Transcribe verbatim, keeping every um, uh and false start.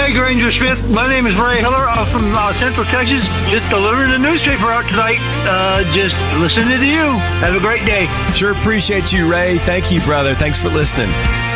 Hey, Granger Smith. My name is Ray Hiller. I'm from uh, Central Texas. Just delivering the newspaper out tonight. Uh, just listening to you. Have a great day. Sure appreciate you, Ray. Thank you, brother. Thanks for listening.